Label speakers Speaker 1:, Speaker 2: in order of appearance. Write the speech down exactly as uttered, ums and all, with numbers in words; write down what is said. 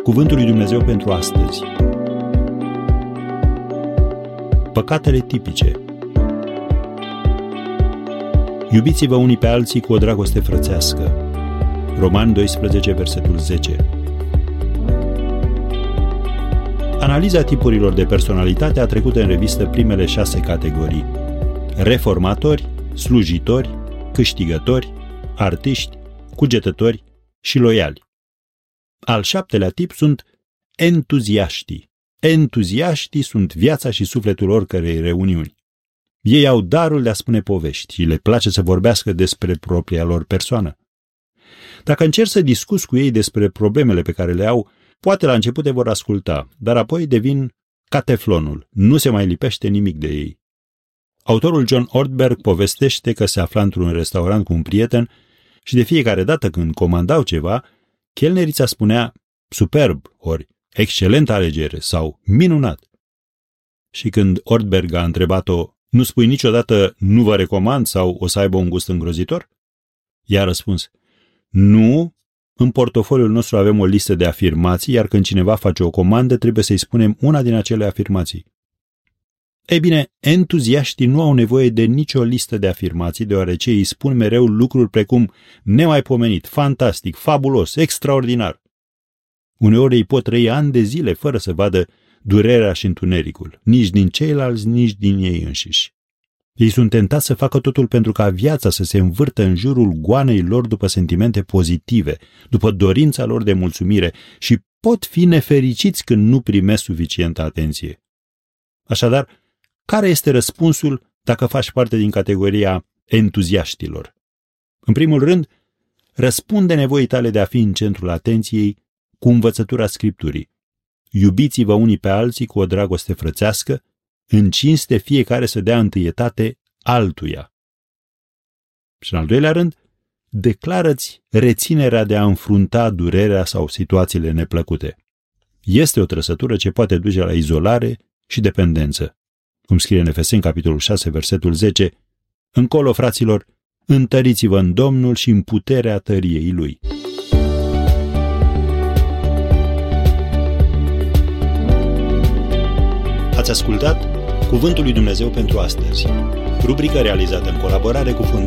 Speaker 1: Cuvântul lui Dumnezeu pentru astăzi. Păcatele tipice. Iubiți-vă unii pe alții cu o dragoste frățească. Romani doisprezece, versetul zece. Analiza tipurilor de personalitate a trecut în revistă primele șase categorii: reformatori, slujitori, câștigători, artiști, cugetători și loiali. Al șaptelea tip sunt entuziaștii. Entuziaștii sunt viața și sufletul oricărei reuniuni. Ei au darul de a spune povești și le place să vorbească despre propria lor persoană. Dacă încerci să discuți cu ei despre problemele pe care le au, poate la început te vor asculta, dar apoi devin ca teflonul, nu se mai lipește nimic de ei. Autorul John Ortberg povestește că se afla într-un restaurant cu un prieten și de fiecare dată când comandau ceva, chelnerița spunea superb, ori excelentă alegere sau minunat. Și când Ortberg a întrebat-o, nu spui niciodată nu vă recomand sau o să aibă un gust îngrozitor? Ea a răspuns, nu, în portofoliul nostru avem o listă de afirmații, iar când cineva face o comandă trebuie să-i spunem una din acele afirmații. Ei bine, entuziaștii nu au nevoie de nicio listă de afirmații, deoarece îi spun mereu lucruri precum nemaipomenit, fantastic, fabulos, extraordinar. Uneori ei pot trăi ani de zile fără să vadă durerea și întunericul, nici din ceilalți, nici din ei înșiși. Ei sunt tentați să facă totul pentru ca viața să se învârtă în jurul goanei lor după sentimente pozitive, după dorința lor de mulțumire și pot fi nefericiți când nu primesc suficientă atenție. Așadar, care este răspunsul dacă faci parte din categoria entuziaștilor? În primul rând, răspunde nevoii tale de a fi în centrul atenției cu învățătura Scripturii. Iubiți-vă unii pe alții cu o dragoste frățească, în cinste fiecare să dea întâietate altuia. Și în al doilea rând, declară-ți reținerea de a înfrunta durerea sau situațiile neplăcute. Este o trăsătură ce poate duce la izolare și dependență. Cum scrie în Efeseni, capitolul șase, versetul zece, încolo, fraților, întăriți-vă în Domnul și în puterea tăriei Lui. Ați ascultat Cuvântul lui Dumnezeu pentru astăzi, rubrică realizată în colaborare cu Fundația